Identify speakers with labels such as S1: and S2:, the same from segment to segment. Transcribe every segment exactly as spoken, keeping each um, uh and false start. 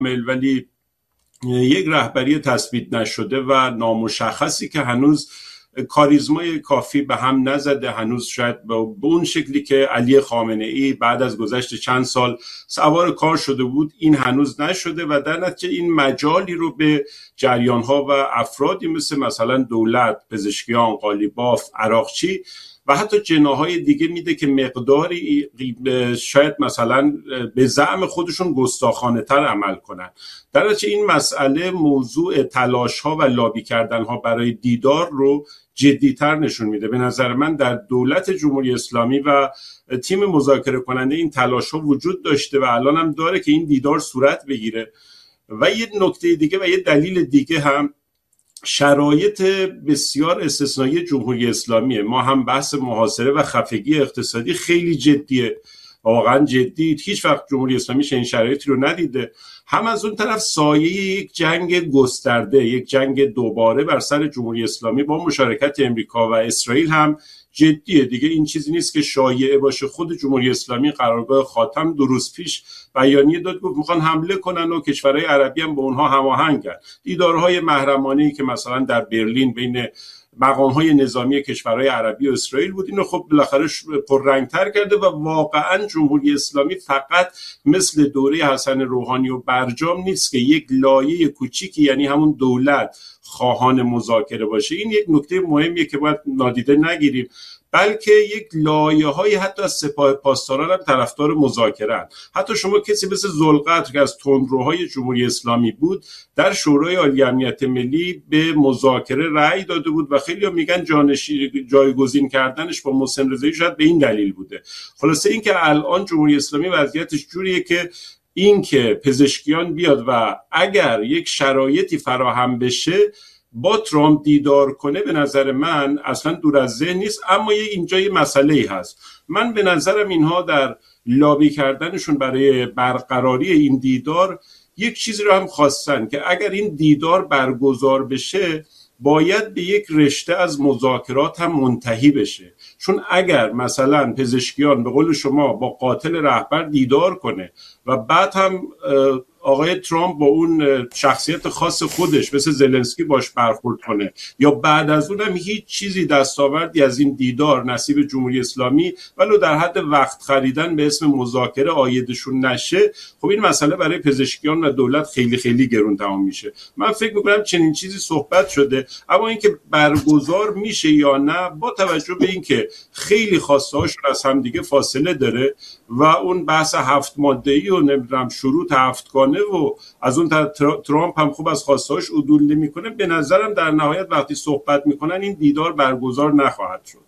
S1: ولی یک رهبری تثبیت نشده و نامشخصی که هنوز کاریزمای کافی به هم نزده، هنوز شاید به اون شکلی که علی خامنه ای بعد از گذشت چند سال سوار کار شده بود این هنوز نشده و در نتیجه این مجالی رو به جریان‌ها و افرادی مثل مثلا دولت، پزشکیان، قالیباف، عراقچی و حتی جناح‌های دیگه میده که مقداری شاید مثلا به زعم خودشون گستاخانه‌تر عمل کنن. در نتیجه این مسئله موضوع تلاش‌ها و لابی کردن‌ها برای دیدار رو جدی‌تر نشون میده. به نظر من در دولت جمهوری اسلامی و تیم مذاکره کننده این تلاش‌ها وجود داشته و الان هم داره که این دیدار صورت بگیره. و یه نکته دیگه و یه دلیل دیگه هم شرایط بسیار استثنایی جمهوری اسلامیه. ما هم بحث محاصره و خفگی اقتصادی خیلی جدیه، واقعا جدی، هیچ وقت جمهوری اسلامی چنین شرایطی رو ندیده. هم از اون طرف سایه یک جنگ گسترده، یک جنگ دوباره بر سر جمهوری اسلامی با مشارکت امریکا و اسرائیل هم جدیه. دیگه این چیزی نیست که شایعه باشه. خود جمهوری اسلامی قرارگاه خاتم دو روز پیش بیانیه داد، گفت میخوان حمله کنن و کشورهای عربی هم با اونها هماهنگن. دیدارهای محرمانه‌ای که مثلا در برلین بین مقام‌های نظامی کشورهای عربی و اسرائیل بود، اینو خب بالاخره پررنگ‌تر کرده و واقعا جمهوری اسلامی فقط مثل دوره حسن روحانی و برجام نیست که یک لایه کوچیکی یعنی همون دولت خواهان مذاکره باشه. این یک نکته مهمیه که باید نادیده نگیریم، بلکه یک لایه‌های حتی از سپاه پاسداران هم طرفدار مذاکره. حتی شما کسی مثل ذوالقدر که از تندروهای جمهوری اسلامی بود در شورای عالی امنیت ملی به مذاکره رأی داده بود و خیلی هم میگن جانشین جایگزین کردنش با محسن رضایی شاید به این دلیل بوده. خلاصه این که الان جمهوری اسلامی وضعیتش جوریه که این که پزشکیان بیاد و اگر یک شرایطی فراهم بشه با ترامپ دیدار کنه، به نظر من اصلا دور از ذهن نیست. اما یه اینجا یه مسئله‌ای هست. من به نظرم اینها در لابی کردنشون برای برقراری این دیدار یک چیزی رو هم خواستن که اگر این دیدار برگزار بشه باید به یک رشته از مذاکرات هم منتهی بشه. چون اگر مثلا پزشکیان به قول شما با قاتل رهبر دیدار کنه و بعد هم آقای ترامپ با اون شخصیت خاص خودش مثل زلنسکی باش برخورد کنه یا بعد از اونم هیچ چیزی دستاوردی از این دیدار نصیب جمهوری اسلامی ولو در حد وقت خریدن به اسم مذاکره عایدشون نشه، خب این مسئله برای پزشکیان و دولت خیلی خیلی گرون تمام میشه. من فکر میکنم چنین چیزی صحبت شده، اما اینکه برگزار میشه یا نه با توجه به اینکه خیلی خواسته هاشون از هم دیگه فاصله داره و اون بحث هفت ماده‌ای و نمیدونم شروط هفتگانه و از اون ترامپ هم خوب از خواستهاش عدول نمیکنه، به نظرم در نهایت وقتی صحبت میکنن این دیدار برگزار نخواهد شد.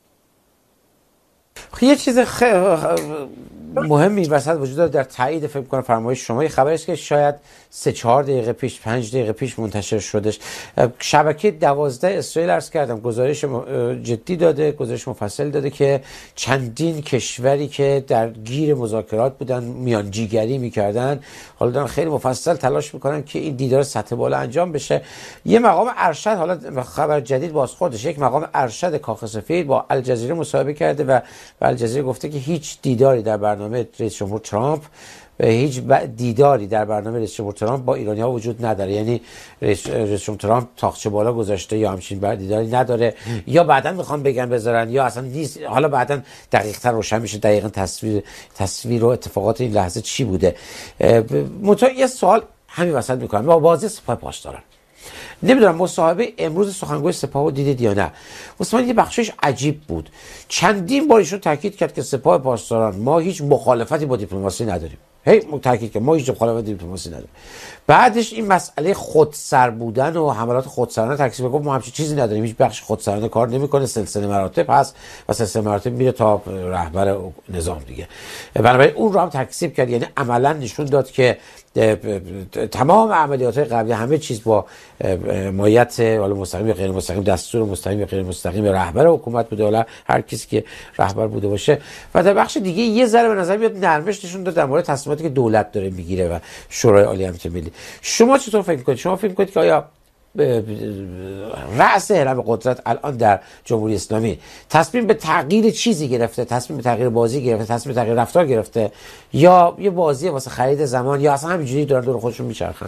S2: یه چیز خیلی مهمی وسط وجود داره در تایید فکر کنم فرمایش شما. یه خبری است که شاید سه چهار دقیقه پیش پنج دقیقه پیش منتشر شدش. شبکه دوازده اسرائیل عرض کردم گزارش جدی داده، گزارش مفصل داده که چندین کشوری که در گیر مذاکرات بودن میانجیگری میکردن حالا دارن خیلی مفصل تلاش میکنن که این دیدار سطح بالا انجام بشه. یه مقام ارشد، حالا خبر جدید بازخوردش، یک مقام ارشد کاخ سفید با الجزیره مصاحبه کرده و الجزیره گفته که هیچ دیداری در برنامه رئیس جمهور ترامپ و هیچ دیداری در برنامه رئیس جمهور ترامپ با ایرانی‌ها وجود نداره. یعنی رئیس جمهور ترامپ تاقچه بالا گذاشته یا همچین بر دیداری نداره یا بعداً میخوان بگن بذارن یا اصلا نیست. حالا بعداً دقیق‌تر روشن میشه دقیقاً تصویر تصویر و اتفاقات این لحظه چی بوده. منتها یه سوال همین وسط میکنم با بازی سپاه پاسداران. نمیدونم مصاحبه امروز سخنگوی سپاه رو دیدید یا نه. مصاحبه یه بخشش عجیب بود. چندین بار ایشون تاکید کرد که سپاه پاسداران ما هیچ مخالفتی با دیپلماسی نداریم. هی تاکید کرد ما هیچ مخالفتی با دیپلماسی نداریم. بعدش این مسئله خودسر بودن و حملات خودسرانه تکذیب گفت ما همچین چیزی نداریم، هیچ بخش خودسرانه کار نمیکنه، سلسله مراتب هست و سلسله مراتب میره تا رهبر نظام دیگه. بنابراین اون رو هم تکذیب کرد. یعنی عملا نشون داد که تمام عملیات قبلی همه چیز با مایت حالا مستقیم یا غیر مستقیم، دستور مستقیم یا غیر مستقیم رهبر حکومت بوده، حالا هر کسی که رهبر بوده باشه. و در بخش دیگه یه ذره به نظر میاد نرمش نشون داد در مورد تصمیماتی که دولت داره میگیره و شورای عالی امنیت ملی. شما چطور فکر می‌کنید؟ شما فکر می‌کنید که آیا رأس هرم قدرت الان در جمهوری اسلامی تصمیم به تغییر چیزی گرفته، تصمیم به تغییر بازی گرفته، تصمیم به تغییر رفتار گرفته، یا یه بازی واسه خرید زمان، یا اصلا همینجوری دارن دور خودشون میچرخن؟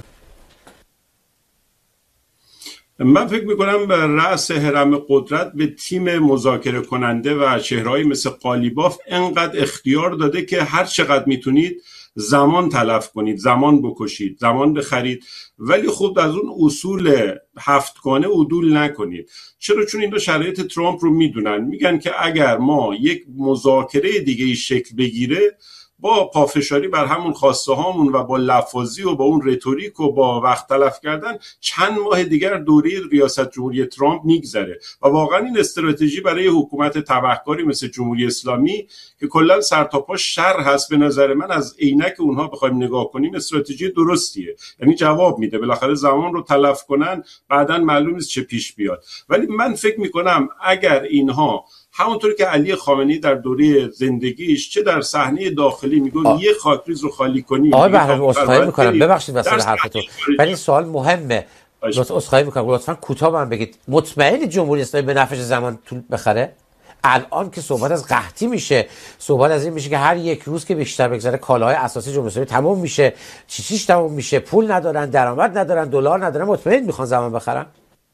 S1: من فکر میکنم رأس هرم قدرت به تیم مذاکره کننده و چهرهایی مثل قالیباف انقدر اختیار داده که هر چقدر میتونید زمان تلف کنید، زمان بکشید، زمان بخرید، ولی خب از اون اصول هفتگانه عدول نکنید. چرا؟ چون اینا شرایط ترامپ رو میدونن، میگن که اگر ما یک مذاکره دیگه ای شکل بگیره، با پافشاری بر همون خواسته هامون و با لفاظی و با اون رتوریک و با وقت تلف کردن چند ماه دیگر دوره ریاست جمهوری ترامپ میگذره و واقعا این استراتژی برای حکومت تبهکاری مثل جمهوری اسلامی که کلا سر تا پا شر هست، به نظر من از عینک اونها بخوایم نگاه کنیم استراتژی درستیه، یعنی جواب میده. بالاخره زمان رو تلف کنن، بعداً معلوم نیست چه پیش بیاد. ولی من فکر میکنم اگر اینها همونطور که علی خامنه‌ای در دوره زندگیش چه در صحنه داخلی میگه یه خاکریز رو خالی کنیم،
S2: آقای بهرامی عذرخواهی میکنم ببخشید وسط حرفتون، ولی این سوال مهمه، لطفا عذرخواهی میکنم، لطفا کوتاه من بگید، مطمئن جمهوری اسلامی به نفعش زمان طول بخره؟ الان که صحبت از قحطی میشه، صحبت از این میشه که هر یک روز که بیشتر بگذره کالاهای اساسی جمهوری اسلامی تموم میشه، چی چیش تموم میشه، پول ندارن، درآمد ندارن، دلار ندارن، مطمئن میخوان زمان بخرن؟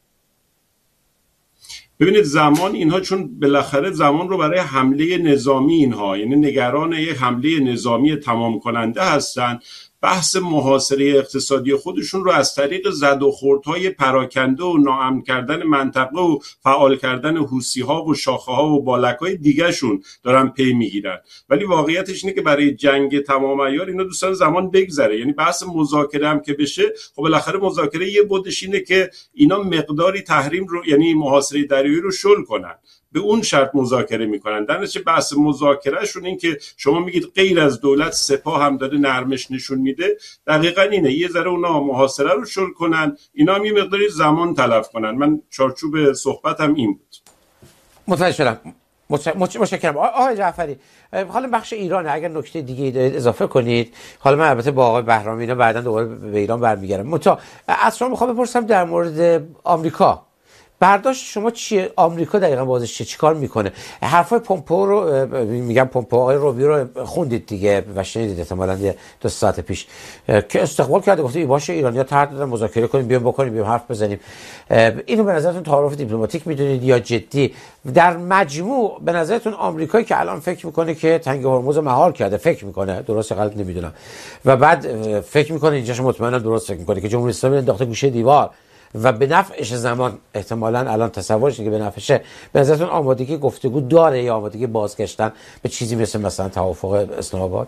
S1: ببینید زمان اینها چون بالاخره زمان رو برای حمله نظامی اینها، یعنی نگران یک حمله نظامی تمام کننده هستن، بحث محاصره اقتصادی خودشون رو از طریق زد و خوردهای پراکنده و ناامن کردن منطقه و فعال کردن حوثی‌ها و شاخه‌ها و بالک‌های دیگه‌شون دارن پی میگیرن. ولی واقعیتش اینه که برای جنگ تمام عیار اینا دوستان زمان بگذره، یعنی بحث مذاکره هم که بشه، خب بالاخره مذاکره یه بودش اینه که اینا مقداری تحریم رو، یعنی محاصره دریایی رو شل کنن، به اون شرط مذاکره میکنن. در نتیجه بحث مذاکرهشون این که شما میگید غیر از دولت سپاه هم داره نرمش نشون میده، دقیقاً اینه، یه ذره اونا محاصره رو شل کنن، اینا هم یه مقداری زمان تلف کنن. من چارچوب صحبتم این بود.
S2: متوجه شدم. متشکرم آقای جعفری. حالا بخش ایران اگر نکته دیگه دارید اضافه کنید. حالا من البته با آقای بهرامی اینا بعداً دوباره به ایران برمیگردم. متا از شما میخوام بپرسم در مورد آمریکا، برداشت شما چیه؟ آمریکا دقیقاً بازش چیه؟ چیکار میکنه؟ حرفای پومپئو رو میگم، پومپئو آقای روبیو رو خوندید دیگه و شنیدید احتمالاً دو ساعت پیش که استقبال کرده، گفته باشه ایرانی‌ها طرح دادن مذاکره کنیم، بیام بکنیم، بیام حرف بزنیم. اینو به نظرتون تعارف دیپلماتیک میدونید یا جدی؟ در مجموع به نظرتون آمریکایی که الان فکر میکنه که تنگ هرمز مهار کرده، فکر میکنه، درست غلط نمیدونم، و بعد فکر میکنه اینجاش مطمئنا درست فکر میکنه که جمهوری اسلامی انداخته گوشه دیوار و به نفعش زمان، احتمالاً الان تصورش که به نفعشه، به نظرتون آمادگی گفتگو داره یا آمادگی بازگشتن به چیزی مثل مثلا توافق اسلام آباد؟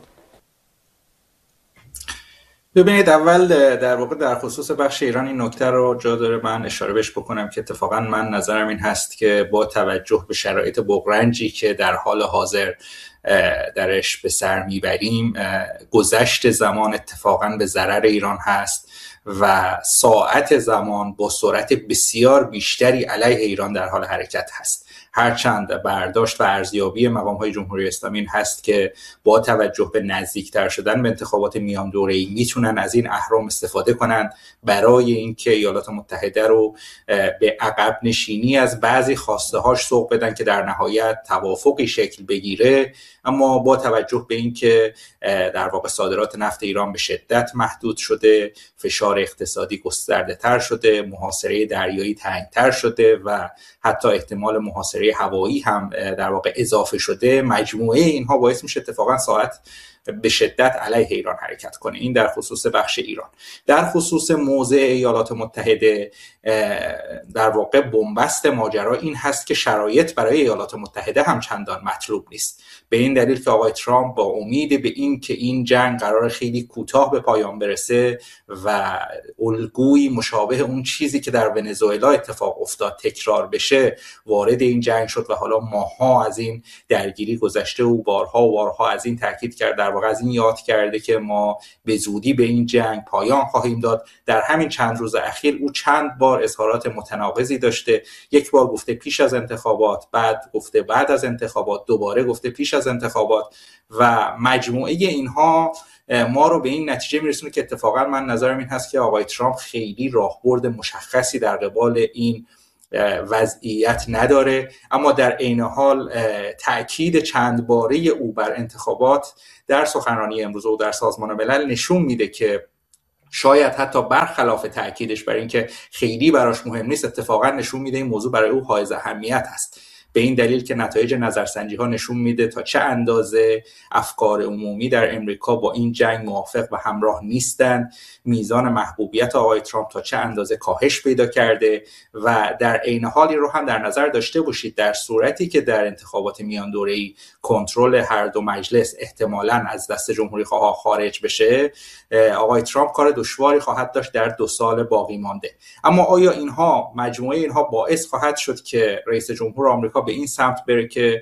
S3: ببینید، اول در واقع در خصوص بخش ایران این نکته رو جا داره من اشاره بهش بکنم که اتفاقا من نظرم این هست که با توجه به شرایط بغرنجی که در حال حاضر درش به سر میبریم، گذشت زمان اتفاقا به ضرر ایران هست و ساعت زمان با سرعت بسیار بیشتری علیه ایران در حال حرکت هست. هرچند برداشت و ارزیابی مقام‌های جمهوری اسلامی این هست که با توجه به نزدیکتر شدن به انتخابات میان دوره‌ای میتونن از این اهرام استفاده کنن برای اینکه ایالات متحده رو به عقب نشینی از بعضی خواسته‌هاش سوق بدن که در نهایت توافقی شکل بگیره. اما با توجه به اینکه در واقع صادرات نفت ایران به شدت محدود شده، فشار اقتصادی گسترده تر شده، محاصره دریایی تنگتر شده و حتی احتمال محاصره هوایی هم در واقع اضافه شده، مجموعه اینها باعث میشه اتفاقا ساعت به شدت علیه ایران حرکت کنه. این در خصوص بخش ایران. در خصوص موضع ایالات متحده، در واقع بنبست ماجرا این هست که شرایط برای ایالات متحده هم چندان مطلوب نیست، به این دلیل که آقای ترامپ با امید به این که این جنگ قرار خیلی کوتاه به پایان برسه و الگویی مشابه اون چیزی که در ونزوئلا اتفاق افتاد تکرار بشه، وارد این جنگ شد و حالا ماها از این درگیری گذشته و بارها و بارها از این تاکید کرد در واقع از این یاد کرده که ما به زودی به این جنگ پایان خواهیم داد. در همین چند روز اخیر او چند بار اظهارات متناقضی داشته. یک بار گفته پیش از انتخابات، بعد گفته بعد از انتخابات، دوباره گفته پیش از انتخابات و مجموعه اینها ما رو به این نتیجه میرسونه که اتفاقا من نظرم این هست که آقای ترامپ خیلی راهبرد مشخصی در قبال این وضعیت نداره، اما در عین حال تأکید چند باره او بر انتخابات در سخنرانی امروز و در سازمان ملل نشون میده که شاید حتی برخلاف تأکیدش بر این که خیلی براش مهم نیست، اتفاقا نشون میده این موضوع برای او حائز اهمیت هست، به این دلیل که نتایج نظرسنجی ها نشون میده تا چه اندازه افکار عمومی در امریکا با این جنگ موافق و همراه نیستند، میزان محبوبیت آقای ترامپ تا چه اندازه کاهش پیدا کرده و در عین حالی رو هم در نظر داشته باشید در صورتی که در انتخابات میان دوره‌ای کنترل هر دو مجلس احتمالاً از دست جمهوری خواها خارج بشه، آقای ترامپ کار دشواری خواهد داشت در دو سال باقی مانده. اما آیا اینها مجموعه اینها باعث خواهد شد که رئیس جمهور آمریکا به این سمت بره که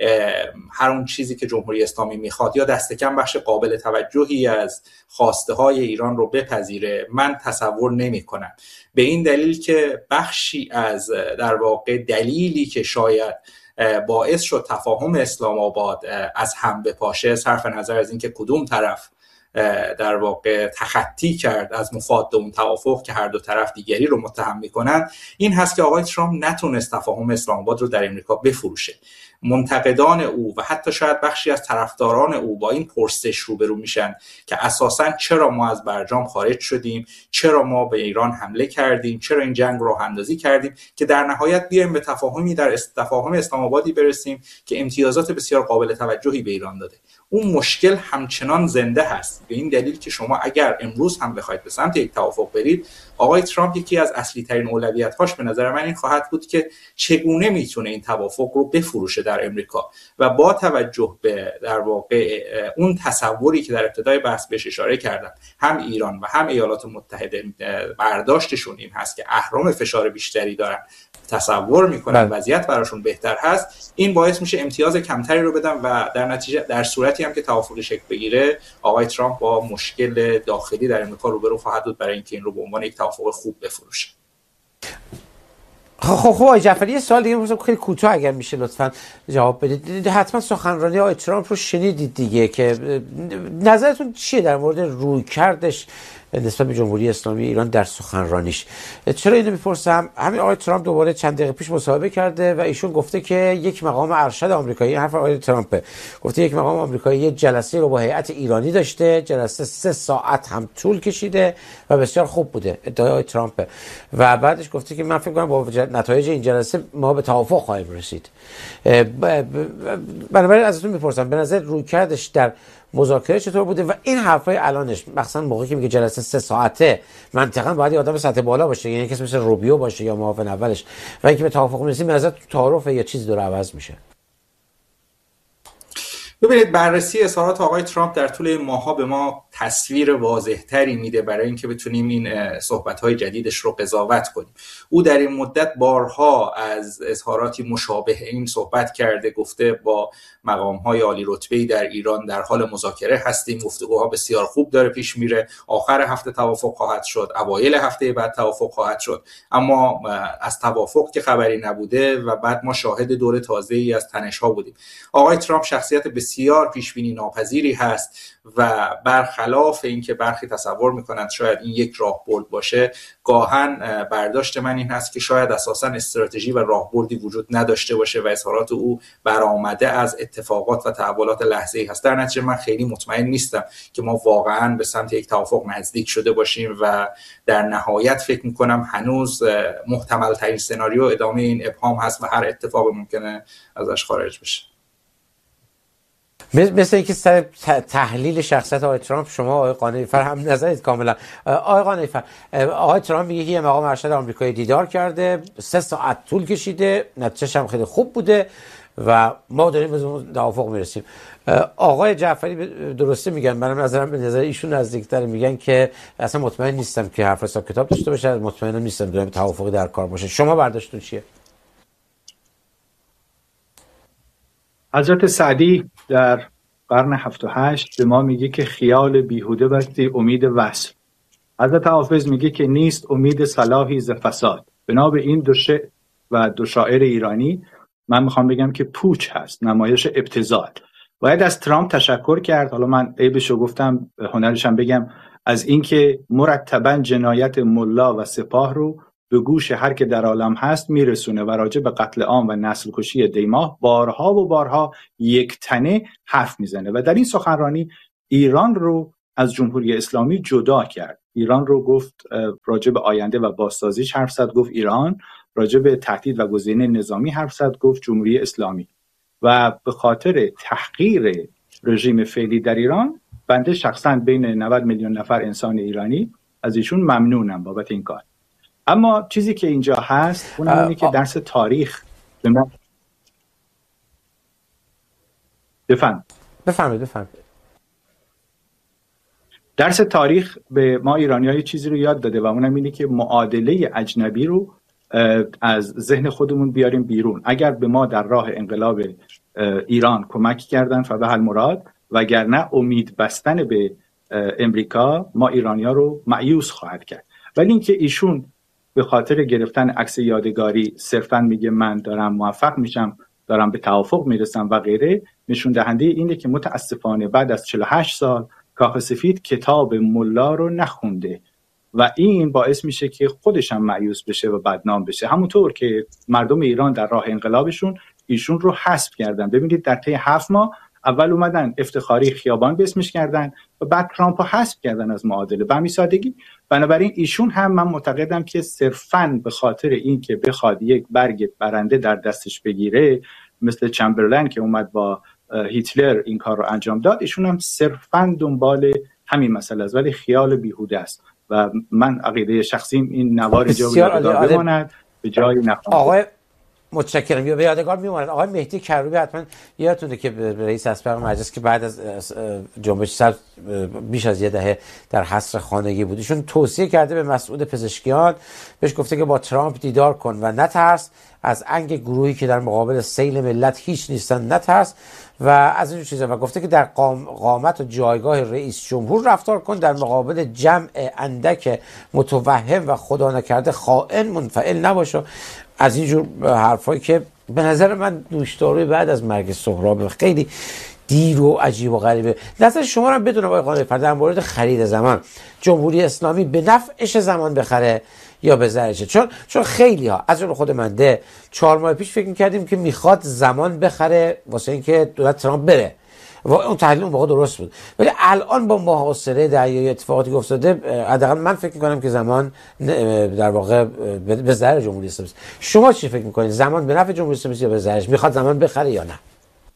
S3: هر اون چیزی که جمهوری اسلامی میخواد یا دست کم بخش قابل توجهی از خواسته های ایران رو بپذیره؟ من تصور نمی کنم، به این دلیل که بخشی از در واقع دلیلی که شاید باعث شد تفاهم اسلام آباد از هم بپاشه، صرف نظر از اینکه کدوم طرف در واقع تخطی کرد از مفاد اون توافق که هر دو طرف دیگری رو متهم میکنن، این هست که آقای ترامپ نتونست تفاهم اسلام آباد رو در امریکا بفروشه. منتقدان او و حتی شاید بخشی از طرفداران او با این پرسش روبرو میشن که اساساً چرا ما از برجام خارج شدیم، چرا ما به ایران حمله کردیم، چرا این جنگ رو راه اندازی کردیم، که در نهایت بیایم به تفاهمی در تفاهم اسلام آبادی برسیم که امتیازات بسیار قابل توجهی به ایران داده. اون مشکل همچنان زنده هست، به این دلیل که شما اگر امروز هم بخواید به سمت یک توافق برید، آقای ترامپ یکی از اصلی ترین اولویت‌هاش به نظر من این خواهد بود که چگونه میتونه این توافق رو بفروشه در امریکا و با توجه به در واقع اون تصوری که در ابتدای بحث بهش اشاره کردم، هم ایران و هم ایالات متحده برداشتشون این هست که اهرم فشار بیشتری دارن، تصور میکنن وضعیت براشون بهتر هست، این باعث میشه امتیاز کمتری رو بدن و در نتیجه در صورتی هم که توافقی شکل بگیره، آقای ترامپ با مشکل داخلی در امریکا روبرو خواهد بود برای اینکه این رو به عنوان یک توافق خوب بفروشه.
S2: خب خب آقای جعفری یه سوال دیگه می‌پرسم خیلی کوتاه اگر میشه لطفاً جواب بدید. حتما سخنرانی آقای ترامپ رو شنیدید دیگه، که نظرتون چیه در مورد رویکردش نسبت به جمهوری اسلامی ایران در سخنرانیش؟ چرا اینو میپرسم؟ همین آقای ترامپ دوباره چند دقیقه پیش مصاحبه کرده و ایشون گفته که یک مقام ارشد آمریکایی، حرف آقای ترامپ گفته یک مقام آمریکایی یه جلسه رو با هیئت ایرانی داشته، جلسه سه ساعت هم طول کشیده و بسیار خوب بوده، ادعای آقای ترامپ، و بعدش گفته که من فکر کنم با نتایج این جلسه ما به توافق خواهیم رسید. بنابراین ازتون میپرسم به نظر رویکردش در مذاکره چطور بوده و این حرفای الانش، مثلا موقعی که میگه جلسه سه ساعته، منطقاً باید یه آدم سطح بالا باشه، یعنی کسی مثل روبیو باشه یا معاون اولش، و اینکه به توافق میرسیم به نظر تعارف یا چیز داره عوض میشه؟
S3: ببینید، بررسی اظهارات آقای ترامپ در طول ماه‌ها به ما تصویر واضح‌تری میده برای اینکه بتونیم این صحبت‌های جدیدش رو قضاوت کنیم. او در این مدت بارها از اظهاراتی مشابه این صحبت کرده، گفته با مقام‌های عالی رتبه‌ای در ایران در حال مذاکره هستیم، گفتگوها بسیار خوب داره پیش میره، آخر هفته توافق خواهد شد، اوایل هفته بعد توافق خواهد شد، اما از توافق که خبری نبوده و بعد ما شاهد دور تازه‌ای از تنش‌ها بودیم. آقای ترامپ شخصیت بسیار پیشبینی ناپذیری هست و برخلاف اینکه برخی تصور میکنند شاید این یک راهبرد باشه، گاهن برداشت من این هست که شاید اساساً استراتژی و راهبردی وجود نداشته باشه و اظهارات او برآمده از اتفاقات و تحولات لحظه‌ای هست. در نتیجه من خیلی مطمئن نیستم که ما واقعاً به سمت یک توافق نزدیک شده باشیم و در نهایت فکر میکنم هنوز محتمل ترین سناریو ادامه این ابهام هست و هر اتفاق ممکنه ازش خارج بشه.
S2: مثل اینکه سر تحلیل شخصیت آقای ترامپ شما آقای قانعی‌فر هم نظرید کاملا. آقای قانعی‌فر، آقای ترامپ میگه یه مقام ارشد آمریکایی دیدار کرده، سه ساعت طول کشیده، نتیجه‌ش هم خیلی خوب بوده و ما داریم به توافق میرسیم. آقای جعفری درسته میگن، منم نظرم به نظر ایشون نزدیک‌تر، میگن که اصلا مطمئن نیستم که حرف حساب کتاب داشته باشه، مطمئنم نیستم داریم توافقی در کار باشه. شما برداشتتون چیه؟
S4: حضرت سعدی در قرن هفت و هشت به ما میگه که خیال بیهوده بستی امید وصل. حضرت حافظ میگه که نیست امید صلاحی ز فساد. بنا به این دو شعر و دو شاعر ایرانی من میخوام بگم که پوچ هست، نمایش ابتذال. باید از ترامپ تشکر کرد. حالا من عیبشو گفتم، هنرشم بگم، از اینکه مرتبا جنایت ملا و سپاه رو به گوش هر که در عالم هست میرسونه و راجع به قتل عام و نسل کشی دیماه بارها و بارها یک تنه حرف میزنه و در این سخنرانی ایران رو از جمهوری اسلامی جدا کرد. ایران رو گفت راجع به آینده و بازسازیش حرف زد، گفت ایران. راجع به تهدید و گزینه نظامی حرف زد، گفت جمهوری اسلامی. و به خاطر تحقیر رژیم فعلی در ایران، بنده شخصا بین نود میلیون نفر انسان ایرانی از ایشون ممنونم بابت این کار. اما چیزی که اینجا هست اونم اینه که درس تاریخ به ما بفهم
S2: بفهمید بفهمید
S4: درس تاریخ به ما ایرانی‌ها چیزی رو یاد داده و اونم اینه که معادله اجنبی رو از ذهن خودمون بیاریم بیرون. اگر به ما در راه انقلاب ایران کمک کردن فبه المراد، وگرنه امید بستن به امریکا ما ایرانی‌ها رو مایوس خواهد کرد. ولی اینکه ایشون به خاطر گرفتن عکس یادگاری صرفاً میگه من دارم موفق میشم، دارم به توافق میرسم و غیره، نشون دهنده اینه که متاسفانه بعد از چهل و هشت سال کاخ سفید کتاب ملا رو نخونده و این باعث میشه که خودش هم مایوس بشه و بدنام بشه. همونطور که مردم ایران در راه انقلابشون ایشون رو حذف کردن. ببینید در طی هفت ماه اول اومدن افتخاری خیابان به اسمش کردن و بعد ترامپ رو حذف کردن از معادله به همین سادگی. بنابراین ایشون هم من معتقدم که صرفاً به خاطر این که بخواد یک برگ برنده در دستش بگیره، مثل چمبرلین که اومد با هیتلر این کار رو انجام داد، ایشون هم صرفاً دنبال همین مسئله است، ولی خیال بیهوده است و من عقیده شخصیم این نوار جا بماند به جای نخواهد.
S2: آقای متشکرم. به یادگار میماند آقای مهدی کروبی، حتما یادتونه که رئیس اسبق مجلس که بعد از جنبش سبز بیش از یه دهه در حصر خانگی بود، ایشون توصیه کرده به مسعود پزشکیان، بهش گفته که با ترامپ دیدار کن و نترس، از انگ گروهی که در مقابل سیل ملت هیچ نیستن نترس و از این چیزا، و گفته که در قام قامت و جایگاه رئیس جمهور رفتار کن، در مقابل جمع اندک متوهم و خدا نکرده خائن منفعل نباش. از اینجور حرفایی که به نظر من نوشداروی بعد از مرگ سهراب خیلی دیر و عجیب و غریبه. نظر شما رو بدونم آقای قانع‌فر در مورد خرید زمان، جمهوری اسلامی به نفعش زمان بخره یا به ضررشه؟ چون چون خیلی ها از جمله خود من ده چهار ماه پیش فکر می‌کردیم که میخواد زمان بخره واسه اینکه دولت ترامپ بره و اون تحلیل اون موقع درست بود، ولی الان با محاصره دریایی اتفاقاتی که افتاده، حداقل من فکر می‌کنم که زمان در واقع به ضرر جمهوری اسلامی است. شما چی فکر می‌کنید؟ زمان به نفع جمهوری اسلامی یا به ضررش؟ میخواد زمان بخره یا نه؟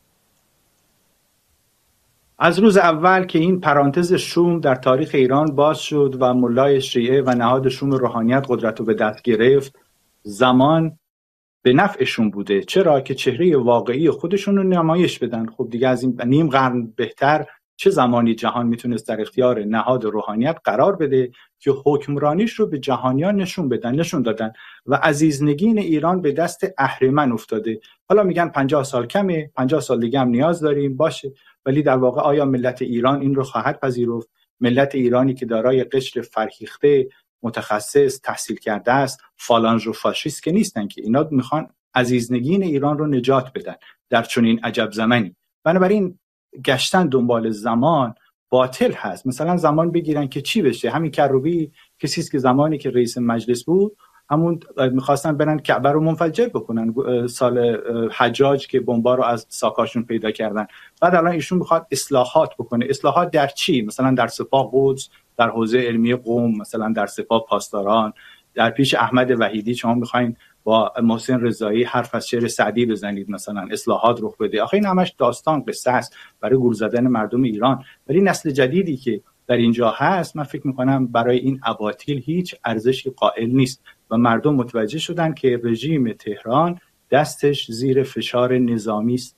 S4: از روز اول که این پرانتز شوم در تاریخ ایران باز شد و ملای شیعه و نهاد شوم روحانیت قدرت رو به دست گرفت، زمان به نفعشون بوده. چرا؟ که چهره واقعی خودشون رو نمایش بدن. خب دیگه از این نیم قرن بهتر چه زمانی جهان میتونست در اختیار نهاد روحانیت قرار بده که حکمرانیش رو به جهانیان نشون بدن، نشون دادن و عزیزنگین ایران به دست اهریمن افتاده. حالا میگن پنجاه سال کمه، پنجاه سال دیگه هم نیاز داریم، باشه، ولی در واقع آیا ملت ایران این رو خواهد پذیرفت؟ ملت ایرانی که دارای قشر فرهیخته، متخصص، تحصیل کرده است، فالانژ و فاشیست که نیستن، که اینا میخوان عزیزنگین ایران رو نجات بدن در چنین عجب زمانی. بنابراین گشتن دنبال زمان باطل هست. مثلا زمان بگیرن که چی بشه. همین کروبی کسی است که زمانی که رئیس مجلس بود همون میخواستن برن کعبه رو منفجر بکنن، سال حجاج که بمبا رو از ساکاشون پیدا کردن. بعد الان ایشون میخواد اصلاحات بکنه. اصلاحات در چی؟ مثلا در سپاه قدس، در حوزه علمی قم، مثلا در سپاه پاسداران، در پیش احمد وحیدی شما میخواین با محسن رضایی حرف از شعر سعدی بزنید، مثلا اصلاحات رخ بده. آخه این همش داستان قصه است برای گول زدن مردم ایران. ولی نسل جدیدی که در اینجا هست، من فکر میکنم برای این اباطیل هیچ ارزشی قائل نیست و مردم متوجه شدن که رژیم تهران دستش زیر فشار نظامی است.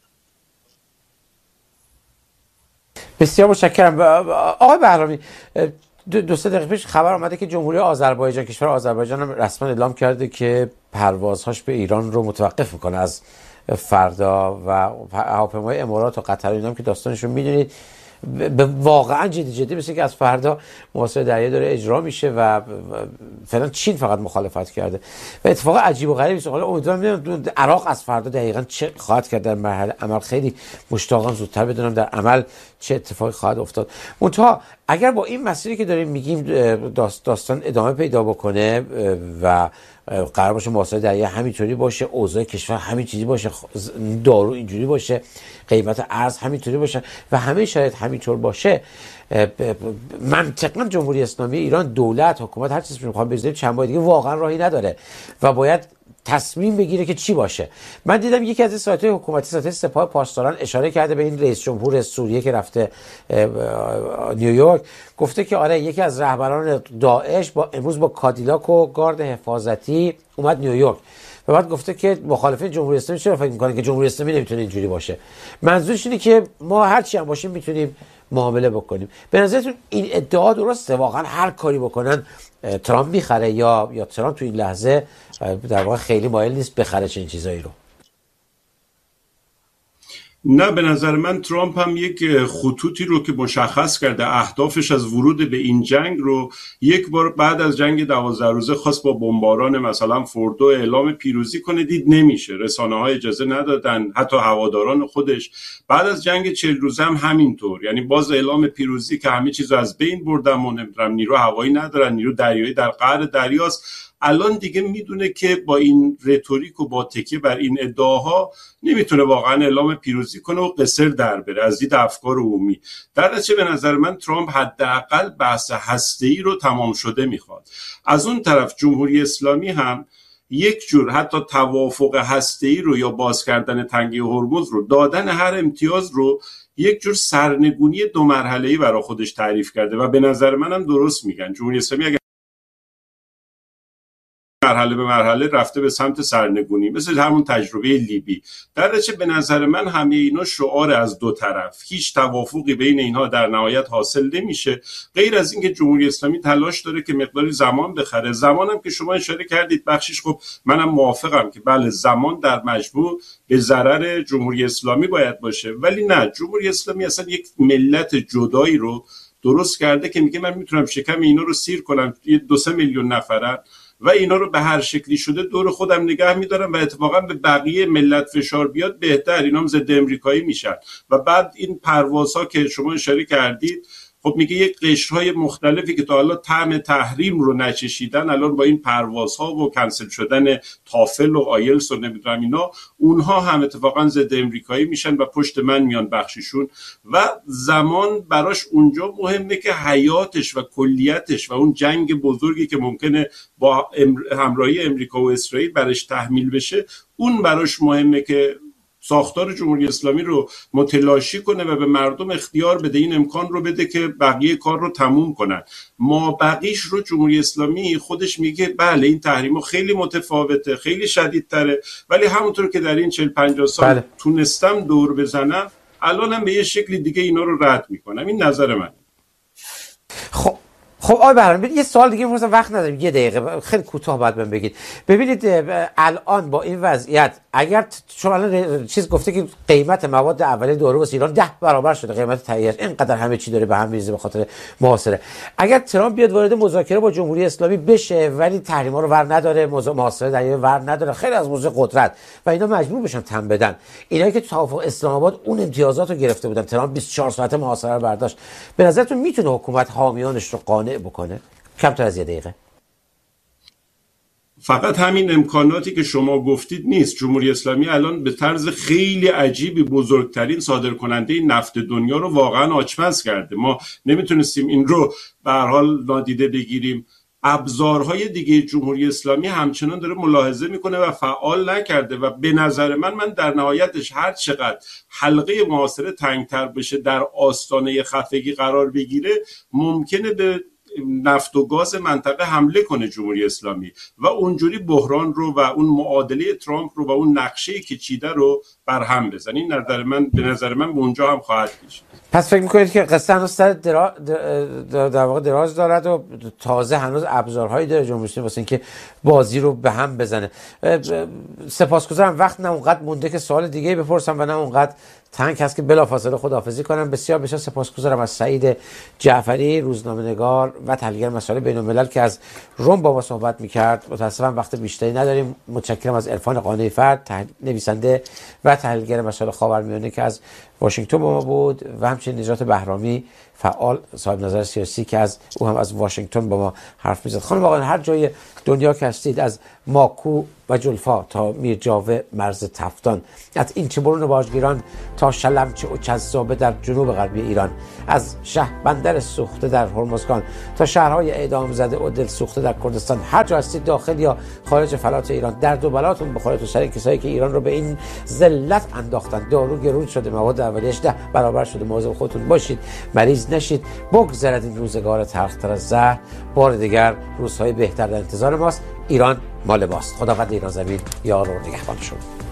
S2: بسیار متشکرم. آقای بهرامی، دو سه دقیقه پیش خبر آمده که جمهوری آذربایجان، کشور آذربایجان هم رسما اعلام کرده که پروازهاش به ایران رو متوقف میکنه از فردا و هواپیمای امارات و قطر اینا هم که داستانشون میدونید به واقعا جدی جدی مثل که از فردا محاصره دریایی داره اجرا میشه و فعلا چین فقط مخالفت کرده و اتفاق عجیب و غریبی است. حالا امیدوارم ببینم عراق از فردا دقیقاً چه خواهد کرد در مرحله عمل. خیلی مشتاقم زودتر بدونم در عمل چه اتفاقی خواهد افتاد. منتها اگر با این مسیری که داریم میگیم داستان ادامه پیدا بکنه و قرار باشه محاصره دریایی همینطوری باشه، اوضاع کشور همین چیزی باشه، دارو اینجوری باشه، قیمت ارز همینطوری باشه و همه شرایط همینطور باشه، منطقاً جمهوری اسلامی ایران، دولت، حکومت، هر چیزی میخوام بذاریم چند ماه دیگه واقعا راهی نداره و باید تصمیم بگیره که چی باشه. من دیدم یکی از این سایت‌های حکومتی، سایت سپاه پاسداران، اشاره کرده به این رئیس جمهور سوریه که رفته نیویورک، گفته که آره یکی از رهبران داعش با امروز با کادیلاک و گارد حفاظتی اومد نیویورک و بعد گفته که مخالفین جمهوری اسلامی چرا فکر می‌کنه که جمهوری اسلامی نمیتونه اینجوری باشه. منظورش اینه که ما هر چی هم باشیم میتونیم معامله بکنیم. به نظرتون این ادعا درسته؟ واقعا هر کاری بکنن ترامپ میخره یا یا ترامپ تو این لحظه در واقع خیلی مایل نیست بخره چنین چیزایی رو؟
S1: نه، به نظر من ترامپ هم یک خطوطی رو که مشخص کرده، اهدافش از ورود به این جنگ رو یک بار بعد از جنگ دوازده روزه خواست با بمباران مثلا فوردو اعلام پیروزی کنه، دید نمیشه، رسانه‌ها اجازه ندادن، حتی هواداران خودش. بعد از جنگ چهل روزه هم همینطور، یعنی باز اعلام پیروزی که همه چیزو از بین بردن و نمیدونم نیرو هوایی ندارن، نیرو دریایی در قعر دریاست. الان دیگه میدونه که با این رتوریک و با تکیه بر این ادعاها نمیتونه واقعا اعلام پیروزی کنه و قصر در بره از دید افکار عمومی. در نتیجه به نظر من ترامپ حداقل بحث هسته‌ای رو تمام شده میخواد. از اون طرف جمهوری اسلامی هم یک جور حتی توافق هسته‌ای رو یا باز کردن تنگه هرمز رو، دادن هر امتیاز رو یک جور سرنگونی دو مرحله‌ای برای خودش تعریف کرده و به نظر منم درست میگن. جمهوری اسلامی اگر مرحله به مرحله رفته به سمت سرنگونی، مثل همون تجربه لیبی، در نتیجه به نظر من همه اینا شعار از دو طرف، هیچ توافقی بین اینها در نهایت حاصل نمیشه، غیر از اینکه جمهوری اسلامی تلاش داره که مقداری زمان بخره. زمانم که شما اشاره کردید بخشش، خب منم موافقم که بله زمان در مجموع به ضرر جمهوری اسلامی باید باشه، ولی نه، جمهوری اسلامی اصلا یک ملت جدایی رو درست کرده که میگه من میتونم شکم اینا رو سیر کنم، یه دو سه میلیون نفرن و اینا رو به هر شکلی شده دور خودم نگه میدارم و اتفاقا به بقیه ملت فشار بیاد بهتر، اینا هم ضد امریکایی میشن. و بعد این پروازها که شما اشاره کردید، خب میگه یک قشرهای مختلفی که تا حالا طعم تحریم رو نچشیدن، الان با این پروازها و کنسل شدن تافل و آیلتس و نمیدونم اینا، اونها هم اتفاقا ضد امریکایی میشن و پشت من میان بخشیشون. و زمان براش اونجا مهمه که حیاتش و کلیتش و اون جنگ بزرگی که ممکنه با همراهی امریکا و اسرائیل برش تحمیل بشه، اون براش مهمه که ساختار جمهوری اسلامی رو متلاشی کنه و به مردم اختیار بده، این امکان رو بده که بقیه کار رو تموم کنن. ما بقیش رو جمهوری اسلامی خودش میگه بله این تحریم خیلی متفاوته، خیلی شدیدتره، ولی همونطور که در این چهل پنجاه سال بله. تونستم دور بزنم، الانم به یه شکل دیگه اینا رو رد میکنم. این نظر من.
S2: خب خب آقای بهرام، یه سوال دیگه می‌پرسم، وقت نداریم، یه دقیقه خیلی کوتاه باید بهم بگید. ببینید الان با این وضعیت، اگر شما الان چیز گفته که قیمت مواد اولیه دارو واسه ایران ده برابر شده، قیمت تهیه‌اش اینقدر همه چی داره به هم میریزه به خاطر محاصره، اگر ترامپ بیاد وارد مذاکره با جمهوری اسلامی بشه ولی تحریم‌ها رو ور نداره، محاصره دریایی ور نداره، خیلی از موضوع قدرت و اینا مجبور بشن تن بدن، اینایی که تو توافق اسلام آباد اون امتیازات رو گرفته بودن، ترامپ بیست و چهار ساعته محاصره رو برداشت، به نظرتون میتونه حکومت حامیانش رو قانع بکنه؟ کمتر از یه دقیقه.
S1: فقط همین امکاناتی که شما گفتید نیست. جمهوری اسلامی الان به طرز خیلی عجیبی بزرگترین صادرکننده نفت دنیا رو واقعا آچمز کرده. ما نمیتونستیم این رو به هر حال نادیده بگیریم. ابزارهای دیگه جمهوری اسلامی همچنان داره ملاحظه میکنه و فعال نکرده و به نظر من من در نهایتش هر چقدر حلقه محاصره تنگتر بشه، در آستانه خفگی قرار بگیره، ممکنه به نفت و گاز منطقه حمله کنه جمهوری اسلامی و اونجوری بحران رو و اون معادله ترامپ رو و اون نقشه‌ای که چیده رو بر هم بزنه. این نظر من به نظر من به اونجا هم خواهد کشید.
S2: پس فکر میکنید که قصه هنوز سر درا... در واقع دراز دارد و تازه هنوز ابزارهایی داره جمهوری اسلامی واسه اینکه بازی رو به هم بزنه؟ سپاسگزارم، وقت نه اونقدر مونده که سوال دیگه بپرسم و نه اونقدر تنگ هست که بلافاصله خداحافظی کنم. بسیار بسیار سپاسگزارم از سعید جعفری، روزنامه‌نگار و تحلیلگر مسائل بین‌الملل که از روم با ما صحبت می‌کرد. متأسفم وقت بیشتری نداریم. متشکرم از عرفان قانعی فرد، تح... نویسنده و تحلیلگر مسائل خاورمیانه که از واشنگتن با ما بود، و همچنین نجات بهرامی، فعال صاحب نظر سیاسی که از او هم از واشنگتن با ما حرف می‌زد. خانم آقایان، هر جای دنیا که هستید، از ماکو و جلفا تا میرجاوه مرز تفتان، از این چه برون باجگیران تا شلمچه و چذابه در جنوب غربی ایران، از شهربندر سوخته در هرمزگان تا شهرهای اعدام زده و دل سوخته در کردستان، هر جا هستید داخل یا خارج فلات ایران، درد و بلاتون بخوره تو سر کسایی که ایران رو به این ذلت انداختن. دارو گرون شده، مواد اولیه‌اش ده برابر شده. مواظب خودتون باشید، مریض نشید. بگذرد این روزگار تلختر از زهر. بار دیگر روزهای بهتر در انتظار ماست. ایران مال ماست. خداوند ایران زمین یار و نگهبان شما.